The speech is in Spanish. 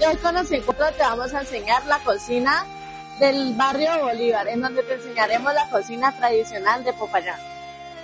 Y hoy con los encuentros te vamos a enseñar la cocina del barrio Bolívar, en donde te enseñaremos la cocina tradicional de Popayán.